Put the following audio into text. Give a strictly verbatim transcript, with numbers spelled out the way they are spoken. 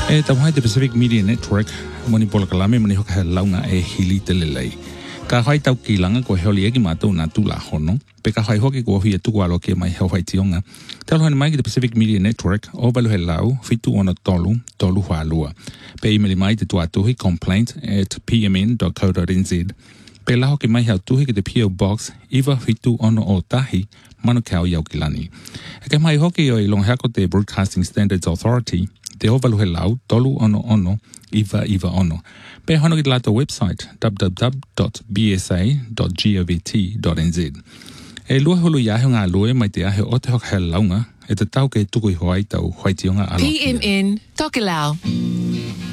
E tawhai the Pacific Media Network moni pola kalame moni hoka he launga e hili te lelei. Ka hai tau ki langa ko heoli eki mātou nā tūla hono, pe ka hai hoki ko hui e tuku alo ke mai hau hai tionga. Talo hana mai ki the Pacific Media Network, o balu he lau, fitu ona tolu, tolu hua lua. Pe imeli mai te tuatuhi complaint at p m n dot co dot n z. Pe la hoki mai hau tuhi ki te P O Box, iwa fitu ono o tahi, manu kau iau ki lani. E ke mai hoki o i long hako te Broadcasting Standards Authority, te ovalu he lau, tolu ono ono, iwa iwa ono. Pe hono ki lato website, w w w dot b s a dot govt dot n z. E lua hulu iahe ngā lue mai te ahe o te hoka he launga, e te tau ke tuku i hoai tau hoai tionga alo. P M N, Tokelau.